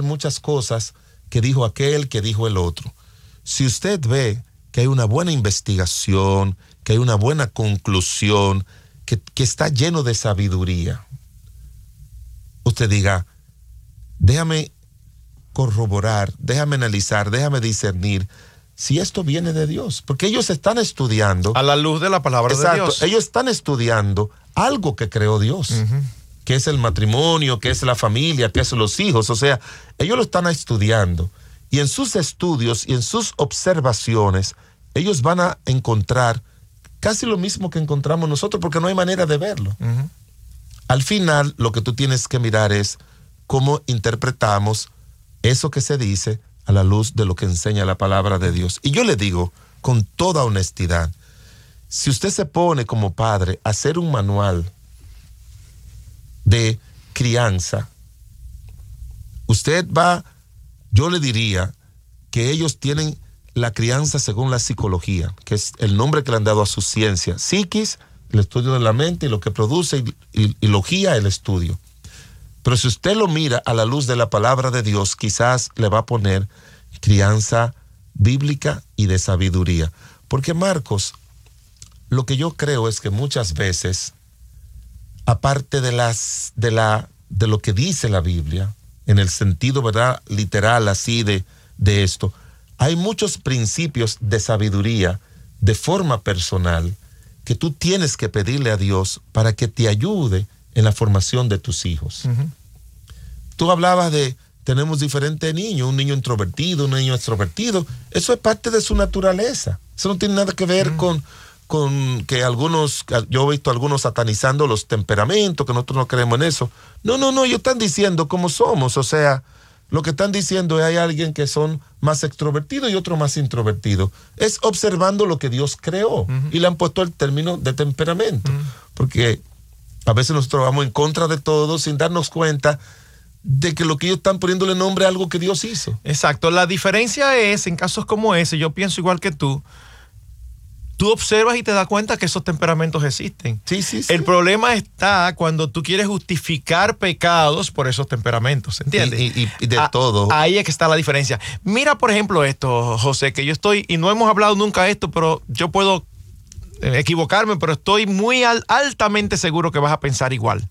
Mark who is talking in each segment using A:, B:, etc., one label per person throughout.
A: muchas cosas que dijo aquel, que dijo el otro. Si usted ve que hay una buena investigación, que hay una buena conclusión, que está lleno de sabiduría, usted diga, déjame corroborar, déjame analizar, déjame discernir si esto viene de Dios. Porque ellos están estudiando.
B: A la luz de la palabra de Dios.
A: Ellos están estudiando algo que creó Dios. Que es el matrimonio, que es la familia, que es los hijos. O sea, ellos lo están estudiando. Y en sus estudios y en sus observaciones, ellos van a encontrar casi lo mismo que encontramos nosotros, porque no hay manera de verlo. Al final, lo que tú tienes que mirar es cómo interpretamos eso que se dice a la luz de lo que enseña la palabra de Dios. Y yo le digo, con toda honestidad, si usted se pone como padre a hacer un manual de crianza, yo le diría que ellos tienen la crianza según la psicología, que es el nombre que le han dado a su ciencia. Psiquis, el estudio de la mente y lo que produce, y logía, el estudio. Pero si usted lo mira a la luz de la palabra de Dios, quizás le va a poner crianza bíblica y de sabiduría. Porque, Marcos, lo que yo creo es que muchas veces, aparte de lo que dice la Biblia, en el sentido, ¿verdad?, literal, así de esto, hay muchos principios de sabiduría de forma personal que tú tienes que pedirle a Dios para que te ayude en la formación de tus hijos. Tú hablabas tenemos diferentes niños, un niño introvertido, un niño extrovertido. Eso es parte de su naturaleza. Eso no tiene nada que ver con que yo he visto algunos satanizando los temperamentos, que nosotros no creemos en eso. No, ellos están diciendo cómo somos. O sea, lo que están diciendo es hay alguien que son más extrovertidos y otro más introvertidos. Es observando lo que Dios creó y le han puesto el término de temperamento. Porque a veces nosotros vamos en contra de todo sin darnos cuenta de que lo que ellos están poniéndole nombre a algo que Dios hizo.
B: Exacto. La diferencia es, en casos como ese, yo pienso igual que tú observas y te das cuenta que esos temperamentos existen.
A: Sí.
B: El problema está cuando tú quieres justificar pecados por esos temperamentos, ¿entiendes?
A: Y de todo.
B: Ahí es que está la diferencia. Mira, por ejemplo, esto, José, que yo estoy, y no hemos hablado nunca de esto, pero yo puedo equivocarme, pero estoy muy altamente seguro que vas a pensar igual.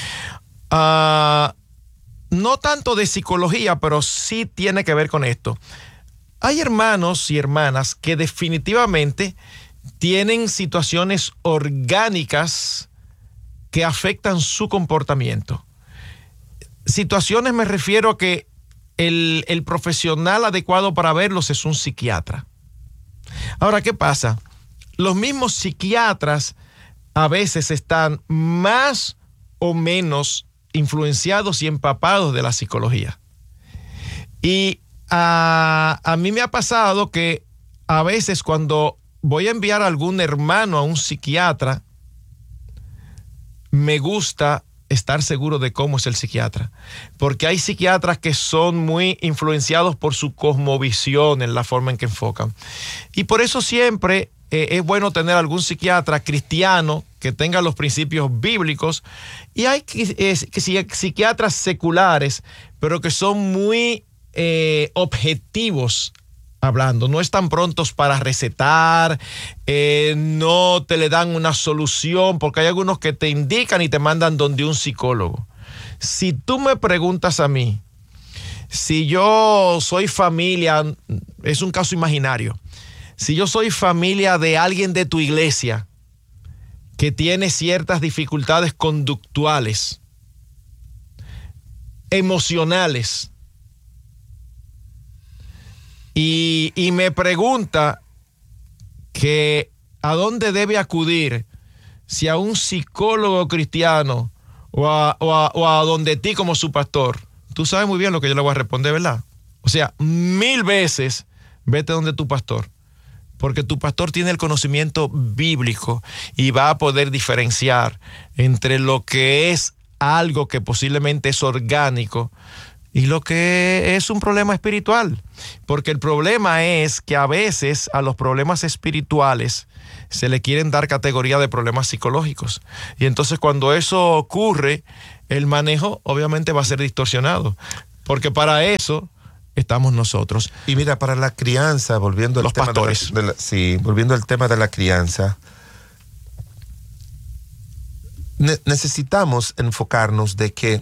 B: No tanto de psicología, pero sí tiene que ver con esto. Hay hermanos y hermanas que definitivamente tienen situaciones orgánicas que afectan su comportamiento. Situaciones me refiero a que el profesional adecuado para verlos es un psiquiatra. Ahora, ¿qué pasa? Los mismos psiquiatras a veces están más o menos influenciados y empapados de la psicología. Y a mí me ha pasado que a veces cuando voy a enviar a algún hermano a un psiquiatra, me gusta estar seguro de cómo es el psiquiatra. Porque hay psiquiatras que son muy influenciados por su cosmovisión en la forma en que enfocan. Y por eso siempre es bueno tener algún psiquiatra cristiano que tenga los principios bíblicos. Y hay psiquiatras seculares, pero que son muy objetivos hablando, no están prontos para recetar, no te le dan una solución, porque hay algunos que te indican y te mandan donde un psicólogo. Si tú me preguntas a mí, si yo soy familia, es un caso imaginario, si yo soy familia de alguien de tu iglesia que tiene ciertas dificultades conductuales, emocionales, y me pregunta que a dónde debe acudir, si a un psicólogo cristiano o a donde ti como su pastor, tú sabes muy bien lo que yo le voy a responder, ¿verdad? O sea, 1000 veces vete donde tu pastor, porque tu pastor tiene el conocimiento bíblico y va a poder diferenciar entre lo que es algo que posiblemente es orgánico y lo que es un problema espiritual. Porque el problema es que a veces a los problemas espirituales se le quieren dar categoría de problemas psicológicos. Y entonces cuando eso ocurre, el manejo obviamente va a ser distorsionado. porque para eso estamos nosotros.
A: Y mira, para la crianza, volviendo al tema
B: pastores.
A: volviendo al tema de la crianza, necesitamos enfocarnos de que,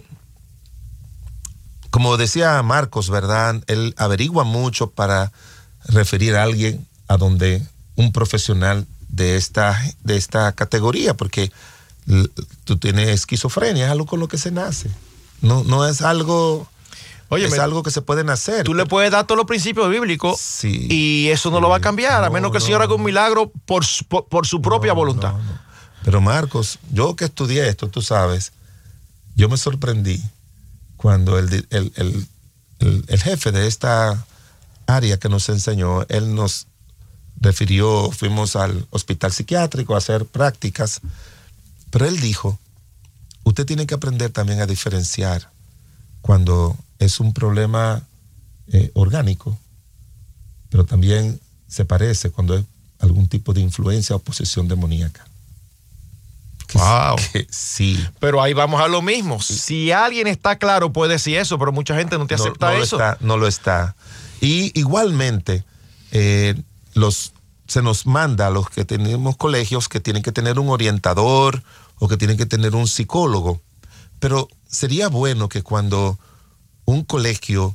A: como decía Marcos, ¿verdad? Él averigua mucho para referir a alguien a donde un profesional de esta categoría, porque tú tienes esquizofrenia, es algo con lo que se nace. No es algo...
B: Óyeme,
A: es algo que se pueden hacer.
B: Tú le puedes dar todos los principios bíblicos,
A: sí,
B: y eso no lo va a cambiar, a menos que el Señor haga un milagro por su propia voluntad.
A: No. Pero Marcos, yo que estudié esto, tú sabes, yo me sorprendí cuando el jefe de esta área que nos enseñó, él nos refirió, fuimos al hospital psiquiátrico a hacer prácticas, pero él dijo, usted tiene que aprender también a diferenciar cuando es un problema orgánico, pero también se parece cuando es algún tipo de influencia o posesión demoníaca.
B: Wow.
A: Sí.
B: Pero ahí vamos a lo mismo. Si alguien está claro, puede decir eso, pero mucha gente no te acepta eso.
A: No lo está. Y igualmente, se nos manda a los que tenemos colegios que tienen que tener un orientador o que tienen que tener un psicólogo. Pero sería bueno que cuando un colegio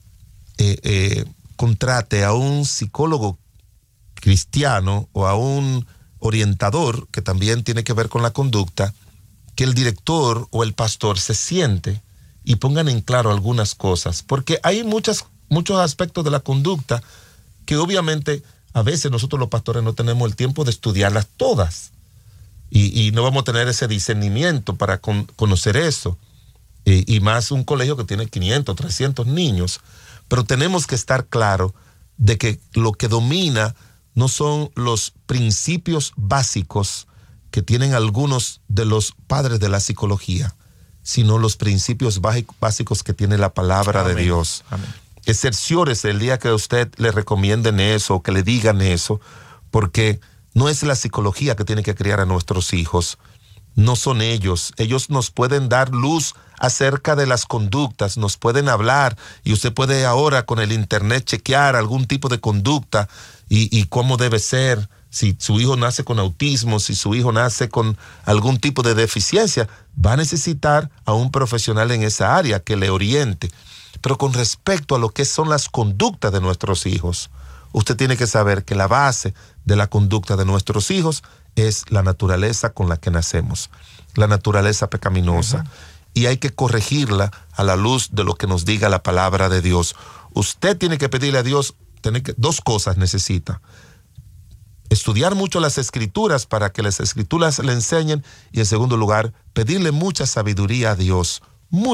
A: contrate a un psicólogo cristiano o a un orientador, que también tiene que ver con la conducta, que el director o el pastor se siente y pongan en claro algunas cosas, porque hay muchos aspectos de la conducta que obviamente a veces nosotros los pastores no tenemos el tiempo de estudiarlas todas y no vamos a tener ese discernimiento para conocer eso, y más un colegio que tiene 500, 300 niños, pero tenemos que estar claro de que lo que domina no son los principios básicos que tienen algunos de los padres de la psicología, sino los principios básicos que tiene la palabra de Dios.
B: Amén.
A: Cerciórese el día que a usted le recomienden eso, o que le digan eso, porque no es la psicología que tiene que criar a nuestros hijos, no son ellos. Ellos nos pueden dar luz acerca de las conductas, nos pueden hablar, y usted puede ahora con el internet chequear algún tipo de conducta y cómo debe ser, si su hijo nace con autismo, si su hijo nace con algún tipo de deficiencia, va a necesitar a un profesional en esa área que le oriente. Pero con respecto a lo que son las conductas de nuestros hijos, usted tiene que saber que la base de la conducta de nuestros hijos es la naturaleza con la que nacemos, la naturaleza pecaminosa. Y hay que corregirla a la luz de lo que nos diga la palabra de Dios. Usted tiene que pedirle a Dios, dos cosas necesita: estudiar mucho las escrituras para que las escrituras le enseñen, y en segundo lugar, pedirle mucha sabiduría a Dios,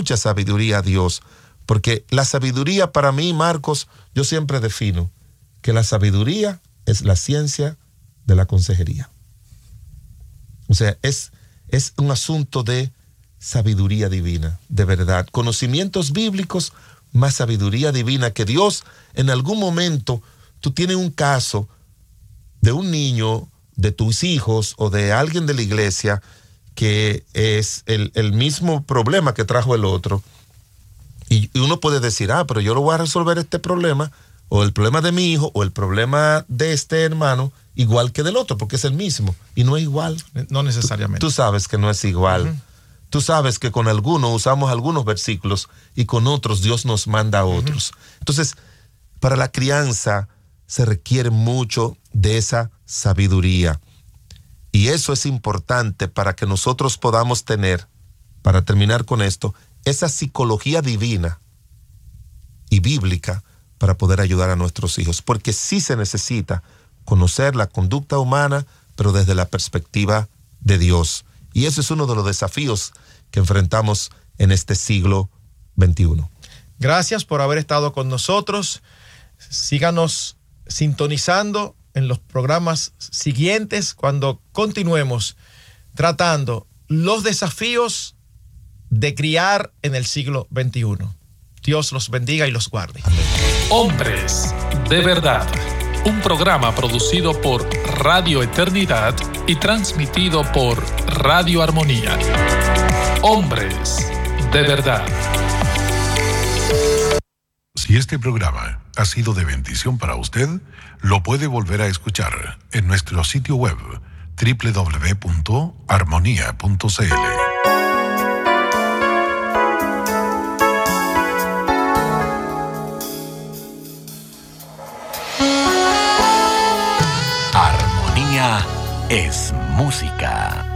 A: porque la sabiduría para mí, Marcos, yo siempre defino que la sabiduría es la ciencia de la consejería. O sea, es un asunto de sabiduría divina, de verdad. Conocimientos bíblicos más sabiduría divina, que Dios en algún momento, tú tienes un caso de un niño, de tus hijos o de alguien de la iglesia que es el mismo problema que trajo el otro, y uno puede decir, pero yo lo voy a resolver este problema, o el problema de mi hijo, o el problema de este hermano, igual que del otro, porque es el mismo, y no es igual.
B: No necesariamente.
A: Tú sabes que no es igual. Tú sabes que con algunos usamos algunos versículos y con otros Dios nos manda a otros. Entonces, para la crianza se requiere mucho de esa sabiduría. Y eso es importante para que nosotros podamos tener, para terminar con esto, esa psicología divina y bíblica para poder ayudar a nuestros hijos. Porque sí se necesita conocer la conducta humana, pero desde la perspectiva de Dios. Y ese es uno de los desafíos que enfrentamos en este siglo XXI.
B: Gracias por haber estado con nosotros. Síganos sintonizando en los programas siguientes cuando continuemos tratando los desafíos de criar en el siglo XXI. Dios los bendiga y los guarde.
A: Amén.
C: Hombres de Verdad. Un programa producido por Radio Eternidad y transmitido por Radio Armonía. Hombres de Verdad.
D: Si este programa ha sido de bendición para usted, lo puede volver a escuchar en nuestro sitio web www.armonía.cl.
E: Armonía es música.